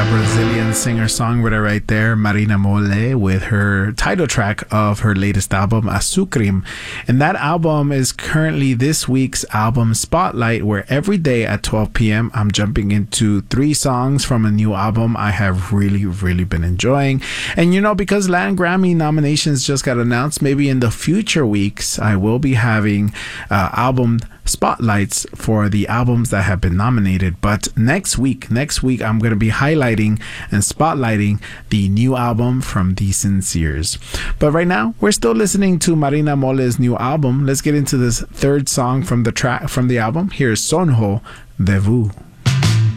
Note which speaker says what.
Speaker 1: a Brazilian singer-songwriter right there, Marina Mole, with her title track of her latest album, Azucrim. And that album is currently this week's album spotlight, where every day at 12 p.m. I'm jumping into 3 songs from a new album I have really been enjoying. And because Latin Grammy nominations just got announced, maybe in the future weeks I will be having album spotlights for the albums that have been nominated. But next week I'm going to be highlighting and spotlighting the new album from The Sinceres. But right now we're still listening to Marina Mole's new album. Let's get into this third song from the album. Here's Sonho de Vous.